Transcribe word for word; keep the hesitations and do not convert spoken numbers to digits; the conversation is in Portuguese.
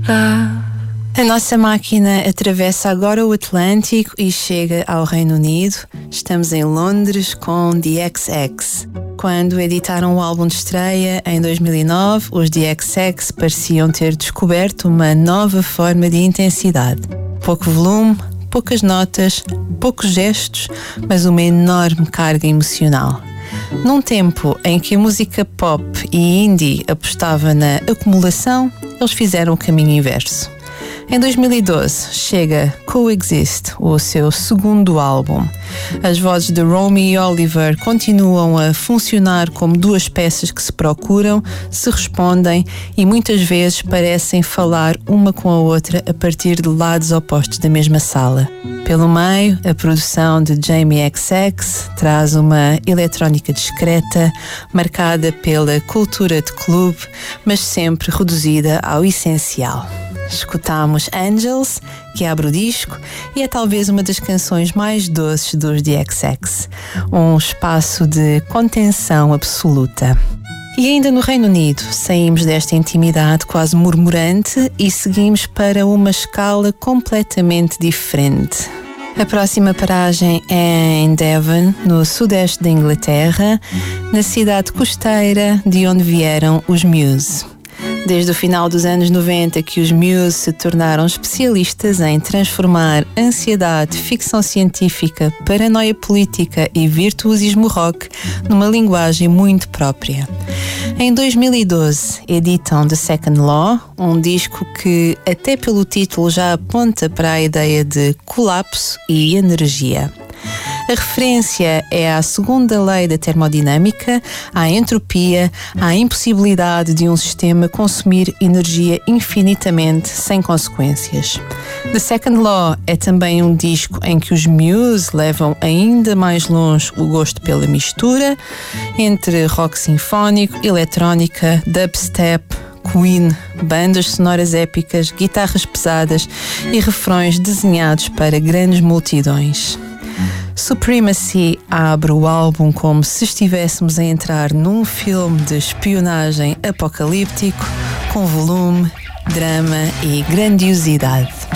A nossa máquina atravessa agora o Atlântico e chega ao Reino Unido. Estamos em Londres com The X X. Quando editaram o álbum de estreia em dois mil e nove, os The X X pareciam ter descoberto uma nova forma de intensidade. Pouco volume, poucas notas, poucos gestos, mas uma enorme carga emocional. Num tempo em que a música pop e indie apostava na acumulação, eles fizeram o caminho inverso. Em dois mil e doze chega Coexist, o seu segundo álbum. As vozes de Romy e Oliver continuam a funcionar como duas peças que se procuram, se respondem e muitas vezes parecem falar uma com a outra a partir de lados opostos da mesma sala. Pelo meio, a produção de Jamie X X traz uma eletrónica discreta, marcada pela cultura de clube, mas sempre reduzida ao essencial. Escutamos Angels, que abre o disco, e é talvez uma das canções mais doces dos The X X. Um espaço de contenção absoluta. E ainda no Reino Unido, saímos desta intimidade quase murmurante e seguimos para uma escala completamente diferente. A próxima paragem é em Devon, no sudeste da Inglaterra, na cidade costeira de onde vieram os Muse. Desde o final dos anos noventa que os Muse se tornaram especialistas em transformar ansiedade, ficção científica, paranoia política e virtuosismo rock numa linguagem muito própria. Em dois mil e doze editam The Second Law, um disco que até pelo título já aponta para a ideia de colapso e energia. A referência é à segunda lei da termodinâmica, à entropia, à impossibilidade de um sistema consumir energia infinitamente sem consequências. The Second Law é também um disco em que os Muse levam ainda mais longe o gosto pela mistura entre rock sinfónico, eletrónica, dubstep, Queen, bandas sonoras épicas, guitarras pesadas e refrões desenhados para grandes multidões. Supremacy abre o álbum como se estivéssemos a entrar num filme de espionagem apocalíptico, com volume, drama e grandiosidade.